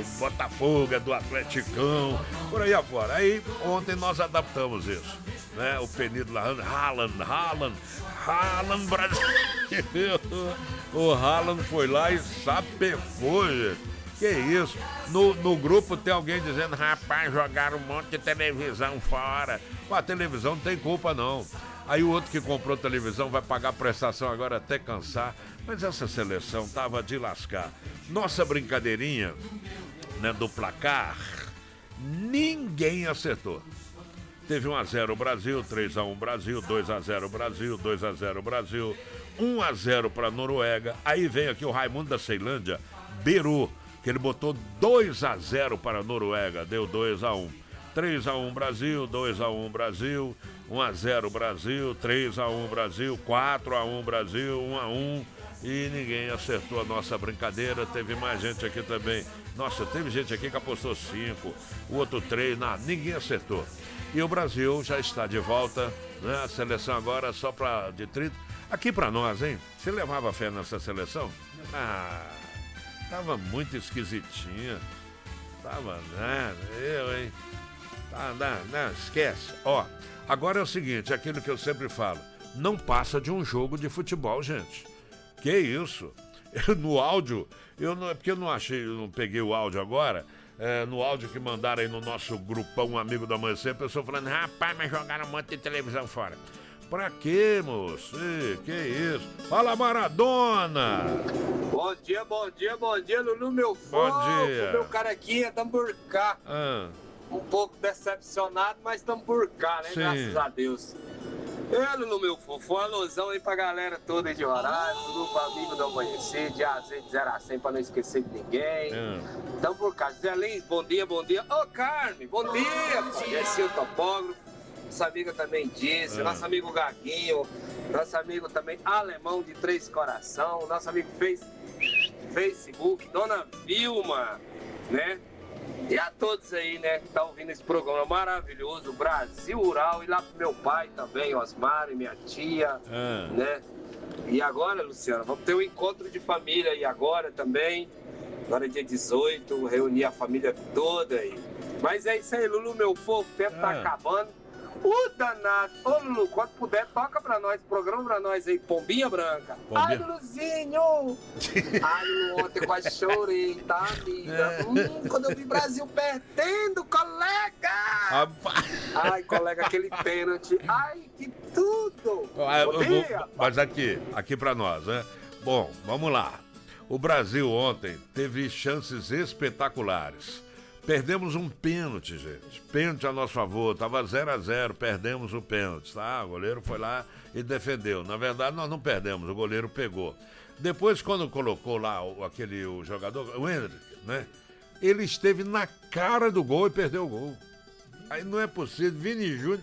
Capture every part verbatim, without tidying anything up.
Botafogo, é do Atleticão, por aí afora. Aí ontem nós adaptamos isso, né? O penido lá, Haaland, Haaland, Haaland Brasil. O Haaland foi lá e sapecou, gente. Que isso? No, no grupo tem alguém dizendo, rapaz, jogaram um monte de televisão fora. Pô, a televisão não tem culpa, não. Aí o outro que comprou televisão vai pagar prestação agora até cansar. Mas essa seleção tava de lascar. Nossa brincadeirinha, né, do placar, ninguém acertou. Teve um a zero Brasil, três a um Brasil, dois a zero Brasil, dois a zero Brasil, um a zero para Noruega. Aí vem aqui o Raimundo da Ceilândia, beirou, que ele botou dois a zero para a Noruega, deu dois a um. três a um Brasil, dois a um Brasil, um a zero Brasil, três a um Brasil, quatro a um Brasil, um a um. E ninguém acertou a nossa brincadeira. Teve mais gente aqui também. Nossa, teve gente aqui que apostou cinco, o outro três, nada, ninguém acertou. E o Brasil já está de volta, né? A seleção agora só para de trinta. Aqui para nós, hein? Você levava fé nessa seleção? Ah, tava muito esquisitinha. Tava, né? Eu, hein? Tá, não, não, esquece. Ó, agora é o seguinte, aquilo que eu sempre falo. Não passa de um jogo de futebol, gente. Que isso? Eu, no áudio, eu não, é porque eu não achei, eu não peguei o áudio agora. É, no áudio que mandaram aí no nosso grupão, um amigo do Amanhecer, a pessoa falando, rapaz, mas jogaram um monte de televisão fora. Pra quê, moço? Ih, que isso? Fala, Maradona! Bom dia, bom dia, bom dia, Lulu, meu fofo. Bom dia. Meu carequinha, tamo por cá. Ah. Um pouco decepcionado, mas tamo por cá, né? Sim. Graças a Deus. É, Lulu, meu fofo, uma alusão aí pra galera toda aí de Roraima, grupo amigo do Amanhecer, de A a Z, de zero a cem, pra não esquecer de ninguém. Ah. Tamo por cá. Zé Lins, bom dia, bom dia. Ô, Carme, bom dia. Esse é o topógrafo. Nossa amiga também disse, Ah. nosso amigo Gaguinho, nosso amigo também Alemão de Três Coração, nosso amigo face, Facebook, Dona Vilma, né? E a todos aí, né, que tá ouvindo esse programa maravilhoso, Brasil Rural, e lá pro meu pai também, Osmar e minha tia, Ah. né? E agora, Luciano, vamos ter um encontro de família aí agora também. Agora é dia dezoito, reunir a família toda aí. Mas é isso aí, Lulu, meu povo, o tempo tá Ah. acabando. O danado. Ô, Lulu, quando puder, toca pra nós, programa pra nós aí, Pombinha Branca. Pombinha. Ai, Luluzinho! Ai, Lulu, ontem quase chorei, tá, amiga? Hum, quando eu vi Brasil perdendo, colega! Rapaz. Ai, colega, aquele pênalti. Ai, que tudo! Ah, eu Bom vou- dia. mas aqui, aqui pra nós, né? Bom, vamos lá. O Brasil ontem teve chances espetaculares. Perdemos um pênalti, gente. Pênalti a nosso favor. Tava zero a zero, perdemos o pênalti, tá? O goleiro foi lá e defendeu. Na verdade, nós não perdemos, o goleiro pegou. Depois, quando colocou lá o, aquele o jogador, o Hendrick, né? Ele esteve na cara do gol e perdeu o gol. Aí não é possível. Vini Júnior,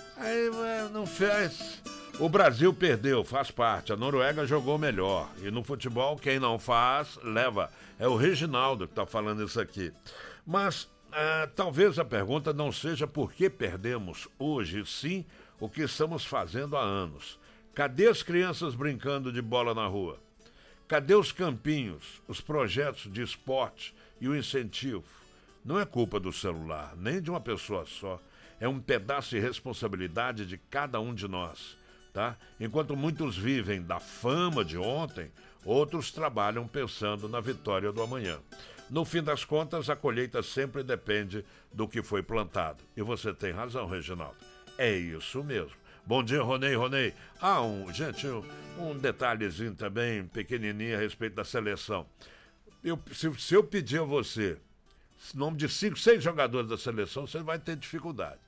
aí ué, não fez. O Brasil perdeu, faz parte. A Noruega jogou melhor. E no futebol, quem não faz, leva. É o Reginaldo que está falando isso aqui. Mas ah, talvez a pergunta não seja por que perdemos hoje, sim o que estamos fazendo há anos. Cadê as crianças brincando de bola na rua? Cadê os campinhos, os projetos de esporte e o incentivo? Não é culpa do celular, nem de uma pessoa só. É um pedaço de responsabilidade de cada um de nós. Tá? Enquanto muitos vivem da fama de ontem, outros trabalham pensando na vitória do amanhã. No fim das contas, a colheita sempre depende do que foi plantado. E você tem razão, Reginaldo. É isso mesmo. Bom dia, Ronei, Ronei. Ah, um, gente, um, um detalhezinho também, pequenininho, a respeito da seleção. Eu, se, se eu pedir a você o nome de cinco, seis jogadores da seleção, você vai ter dificuldade.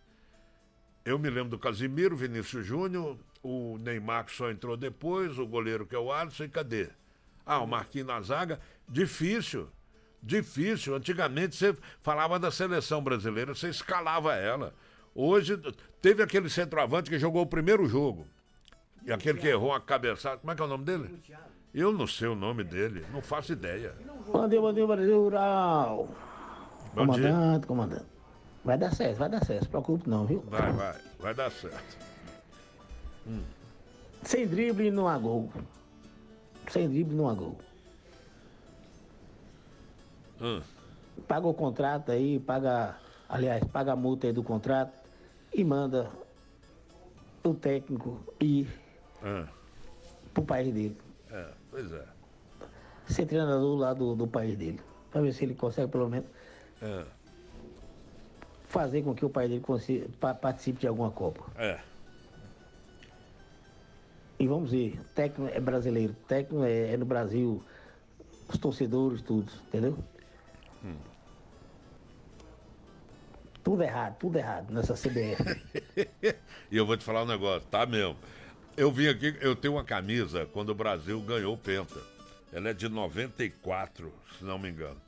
Eu me lembro do Casimiro, Vinícius Júnior, o Neymar que só entrou depois, o goleiro que é o Alisson, e cadê? Ah, o Marquinhos na zaga. Difícil, difícil. Antigamente você falava da seleção brasileira, você escalava ela. Hoje teve aquele centroavante que jogou o primeiro jogo. E aquele que errou uma cabeçada. Como é que é o nome dele? Eu não sei o nome dele, não faço ideia. Bom dia, bom dia, Brasil Rural. Bom Comandante, comandante. Vai dar certo, vai dar certo, não se preocupe não, viu? Vai, vai, vai dar certo. Hum. Sem drible não há gol. Sem drible não há gol. Hum. paga o contrato aí, paga, aliás, paga a multa aí do contrato e manda o técnico ir Ah, pro país dele. é, pois é. Ser treinador lá do, do país dele. Para ver se ele consegue, pelo menos, É, fazer com que o país dele consiga, pa- participe de alguma Copa. é. E vamos ver, técnico é brasileiro, técnico é, é no Brasil, os torcedores, tudo, entendeu? Hum. Tudo errado, tudo errado nessa C B F. E eu vou te falar um negócio, tá mesmo? Eu vim aqui, eu tenho uma camisa quando o Brasil ganhou o Penta. Ela é de noventa e quatro, se não me engano.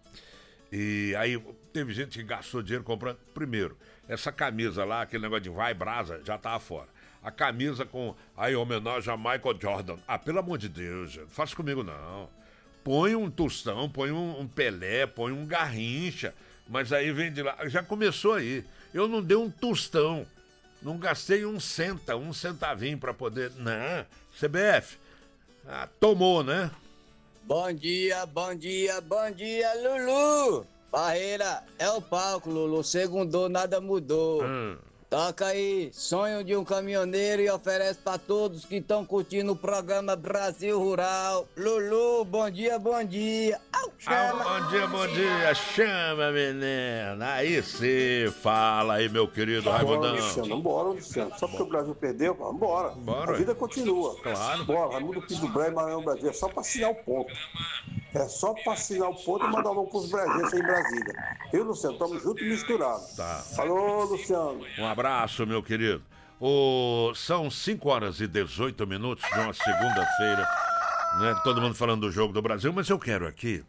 E aí teve gente que gastou dinheiro comprando. Primeiro, essa camisa lá, aquele negócio de vai brasa, já tava fora. A camisa com aí homenagem a Michael Jordan. Ah, pelo amor de Deus, gente, não faça comigo não. Põe um Tostão, põe um, um Pelé, põe um Garrincha. Mas aí vem de lá. Já começou aí. Eu não dei um tostão. Não gastei um centa, um centavinho pra poder. Não. C B F. Ah, tomou, né? Bom dia, bom dia, bom dia, Lulu! Barreira, é o palco, Lulu. Segundou, nada mudou. Hum. Toca aí, sonho de um caminhoneiro e oferece pra todos que estão curtindo o programa Brasil Rural. Lulu, bom dia, bom dia. Au, chama. Ah, bom dia, bom dia. Chama, menina. Aí sim, fala aí, meu querido Bora, Raimundão. Luciano, bora, Luciano. Só porque o Brasil perdeu, vambora. Bora. A vida continua. Claro. Bora, Raimundo Pinto Breia e Maranhão Brasil. É só pra assinar o ponto. É só pra assinar o ponto e mandar logo pros brasileiros em Brasília. Eu, Luciano, estamos juntos e misturados. Tá. Alô, Luciano. Um abraço, meu querido. O... São cinco horas e dezoito minutos de uma segunda-feira. Né? Todo mundo falando do jogo do Brasil, mas eu quero aqui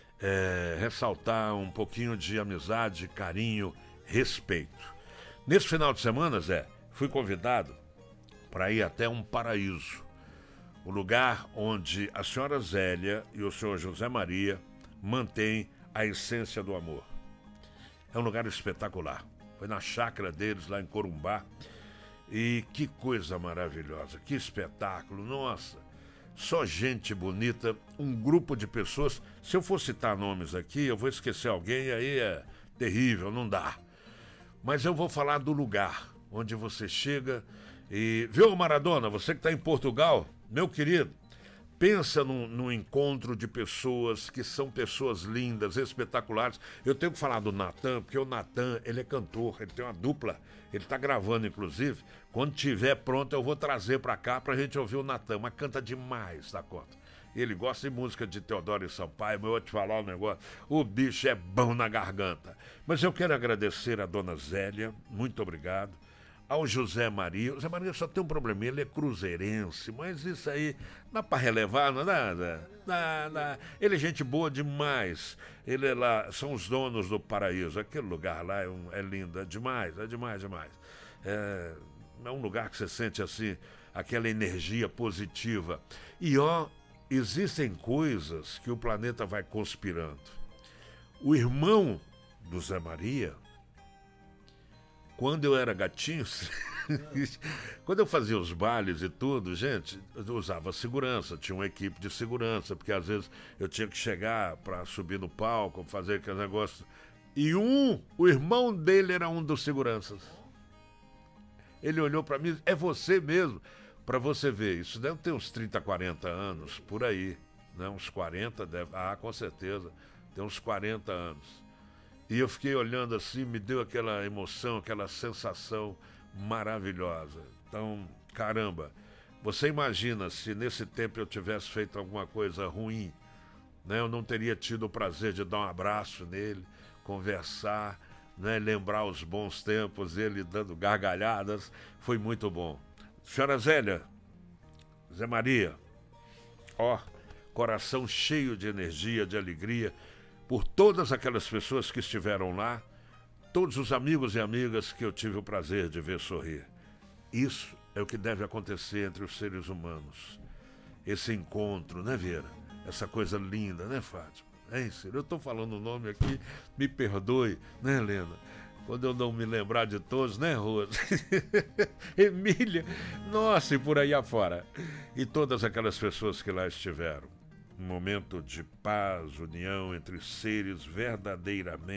é, ressaltar um pouquinho de amizade, carinho, respeito. Nesse final de semana, Zé, fui convidado para ir até um paraíso. O lugar onde a senhora Zélia e o senhor José Maria mantêm a essência do amor. É um lugar espetacular. Foi na chácara deles, lá em Corumbá. E que coisa maravilhosa, que espetáculo, nossa. Só gente bonita, um grupo de pessoas. Se eu for citar nomes aqui, eu vou esquecer alguém e aí é terrível, não dá. Mas eu vou falar do lugar onde você chega e... Viu, Maradona, você que está em Portugal, meu querido, pensa num, num encontro de pessoas que são pessoas lindas, espetaculares. Eu tenho que falar do Natan, porque o Natan, ele é cantor, ele tem uma dupla, ele está gravando, inclusive. Quando tiver pronto, eu vou trazer para cá para a gente ouvir o Natan, mas canta demais da conta. Ele gosta de música de Teodoro e Sampaio, mas eu vou te falar um negócio, o bicho é bom na garganta. Mas eu quero agradecer a dona Zélia, muito obrigado. Ao José Maria. O José Maria só tem um probleminha, ele é cruzeirense, mas isso aí dá para relevar, não dá? Dá, dá, dá. Ele é gente boa demais. Ele é lá, são os donos do paraíso. Aquele lugar lá é, um, é lindo, é demais, é demais, demais. É, é um lugar que você sente assim, aquela energia positiva. E ó, existem coisas que o planeta vai conspirando. O irmão do Zé Maria, quando eu era gatinho, quando eu fazia os bailes e tudo, gente, eu usava segurança, tinha uma equipe de segurança, porque às vezes eu tinha que chegar para subir no palco, fazer aquele negócio. E um, o irmão dele era um dos seguranças. Ele olhou para mim, é você mesmo, para você ver, isso deve ter uns trinta, quarenta anos, por aí, né? Uns quarenta, deve, ah, com certeza, tem uns quarenta anos. E eu fiquei olhando assim, me deu aquela emoção, aquela sensação maravilhosa. Então, caramba, você imagina se nesse tempo eu tivesse feito alguma coisa ruim, né? Eu não teria tido o prazer de dar um abraço nele, conversar, né? Lembrar os bons tempos, ele dando gargalhadas, foi muito bom. Senhora Zélia, Zé Maria, ó, coração cheio de energia, de alegria, por todas aquelas pessoas que estiveram lá, todos os amigos e amigas que eu tive o prazer de ver sorrir. Isso é o que deve acontecer entre os seres humanos. Esse encontro, né, Vera? Essa coisa linda, né, Fátima? É isso, eu estou falando o nome aqui, me perdoe, né, Helena? Quando eu não me lembrar de todos, né, Rosa? Emília, nossa, e por aí afora. E todas aquelas pessoas que lá estiveram. um momento de paz, união entre seres verdadeiramente